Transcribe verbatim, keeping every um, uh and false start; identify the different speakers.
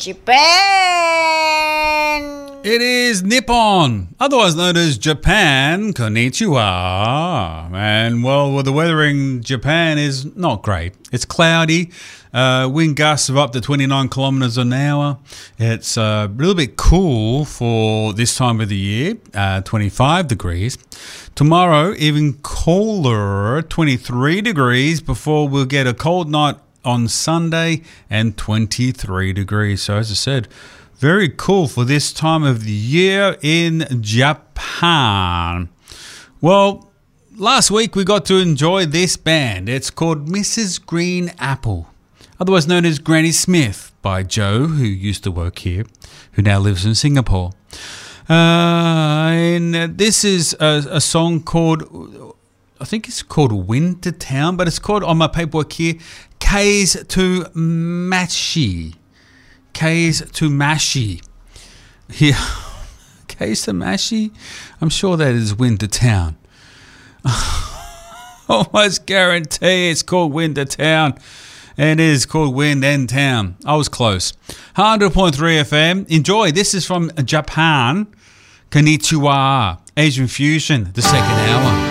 Speaker 1: Japan.
Speaker 2: It is Nippon, otherwise known as Japan. Konnichiwa. And well, the weather in Japan is not great. It's cloudy, uh, wind gusts of up to twenty-nine kilometers an hour. It's uh, a little bit cool for this time of the year, uh, twenty-five degrees. Tomorrow, even colder, twenty-three degrees, before we'll get a cold night on Sunday and twenty-three degrees. So as I said, very cool for this time of the year in Japan. Well, last week we got to enjoy this band. It's called Missus Green Apple, otherwise known as Granny Smith, by Joe, who used to work here, who now lives in Singapore. Uh, and this is a, a song called, I think it's called Winter Town, but it's called, on my paperwork here, K's to Machi. K's to Mashi. Yeah. K's to Mashi? I'm sure that is Winter Town. Almost guarantee it's called Winter Town. And it is called Wind and Town. I was close. one hundred point three F M. Enjoy. This is from Japan. Konnichiwa. Asian Fusion, the second hour.